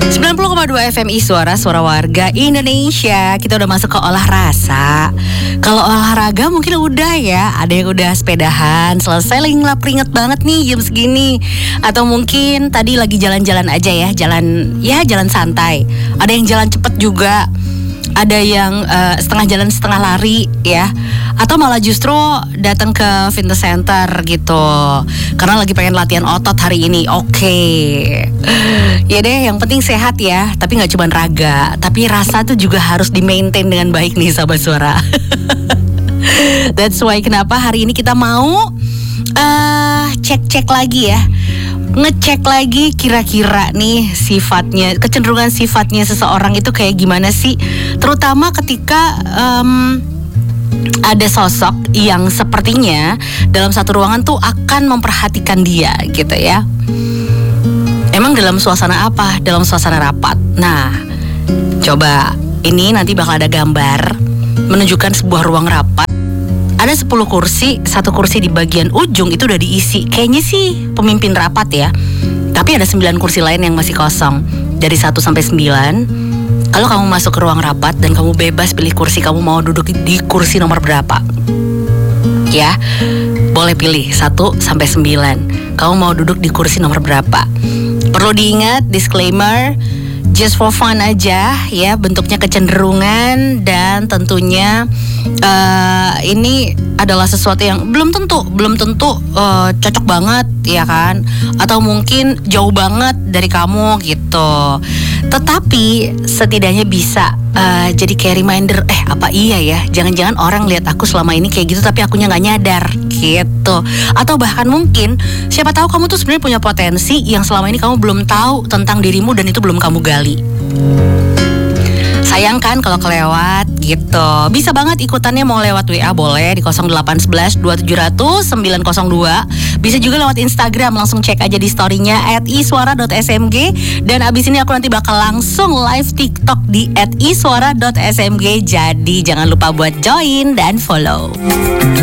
90,2 FM Suara Warga Indonesia. Kita udah masuk ke olah rasa. Kalau olahraga mungkin udah ya. Ada yang udah sepedahan, selesai lagi ngelap banget nih jam segini. Atau mungkin tadi lagi jalan-jalan aja ya. Jalan santai. Ada yang jalan cepet juga. Ada yang setengah jalan setengah lari ya. Atau malah justru datang ke fitness center gitu karena lagi pengen latihan otot hari ini. Oke. Ya deh, yang penting sehat ya. Tapi gak cuma raga, tapi rasa tuh juga harus di-maintain dengan baik nih Sahabat Suara. That's why kenapa hari ini kita mau cek-cek lagi ya, ngecek lagi kira-kira nih sifatnya, kecenderungan sifatnya seseorang itu kayak gimana sih. Terutama ketika ada sosok yang sepertinya dalam satu ruangan tuh akan memperhatikan dia gitu ya. Emang dalam suasana apa? Dalam suasana rapat. Nah, coba ini nanti bakal ada gambar menunjukkan sebuah ruang rapat. Ada 10 kursi, satu kursi di bagian ujung itu udah diisi. Kayaknya sih pemimpin rapat ya. Tapi ada 9 kursi lain yang masih kosong. Dari 1 sampai 9. Kalau kamu masuk ke ruang rapat dan kamu bebas pilih kursi, kamu mau duduk di kursi nomor berapa? Ya, boleh pilih 1 sampai 9. Kamu mau duduk di kursi nomor berapa? Perlu diingat, disclaimer, just for fun aja ya, bentuknya kecenderungan dan tentunya ini adalah sesuatu yang belum tentu cocok banget ya kan, atau mungkin jauh banget dari kamu gitu. Tetapi setidaknya bisa jadi kayak reminder, apa iya ya, jangan-jangan orang lihat aku selama ini kayak gitu tapi akunya nggak nyadar gitu. Atau bahkan mungkin siapa tahu kamu tuh sebenarnya punya potensi yang selama ini kamu belum tahu tentang dirimu dan itu belum kamu gali. Sayang kan kalau kelewat gitu. Bisa banget ikutannya, mau lewat WA boleh di 0811 2700 902. Bisa juga lewat Instagram, langsung cek aja di story-nya @iswara.smg. Dan abis ini aku nanti bakal langsung live TikTok di @iswara.smg. Jadi jangan lupa buat join dan follow.